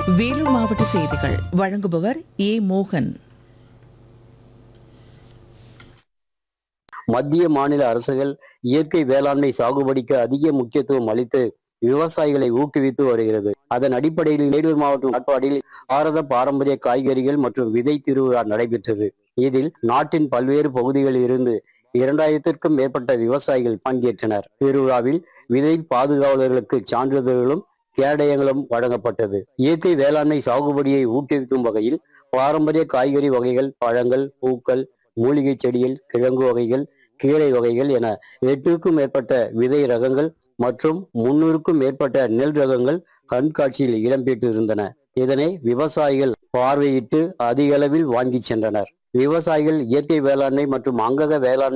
வேலூர் மாவட்ட செய்திகள் வழங்குபவர் ஏ மோகன். மத்திய மாநில அரசுகள் இயற்கை வேளாண்மை சாகுபடிக்கு அதிக முக்கியத்துவம் அளித்து விவசாயிகளை ஊக்குவித்து வருகிறது. அதன் அடிப்படையில் வேலூர் மாவட்டம் காட்பாடியில் பாரத பாரம்பரிய காய்கறிகள் மற்றும் விதை திருவிழா நடைபெற்றது. இதில் நாட்டின் பல்வேறு பகுதிகளில் இருந்து 2000க்கும் மேற்பட்ட விவசாயிகள் பங்கேற்றனர். திருவிழாவில் விதை பாதுகாவலர்களுக்கு சான்றிதழ்களும் கேடயங்களும் வழங்கப்பட்டது. இயற்கை வேளாண்மை சாகுபடியை ஊக்குவிக்கும் வகையில் பாரம்பரிய காய்கறி வகைகள், பழங்கள், பூக்கள், மூலிகை செடிகள், கிழங்கு வகைகள், கீரை வகைகள் என 8க்கும் மேற்பட்ட விதை ரகங்கள் மற்றும் 300க்கும் மேற்பட்ட நெல் ரகங்கள் கண்காட்சியில் இடம்பெற்றிருந்தன. இதனை விவசாயிகள் பார்வையிட்டு அதிக அளவில் வாங்கி சென்றனர். விவசாயிகள் இயற்கை வேளாண்மை மற்றும் அங்கக வேளாண்மை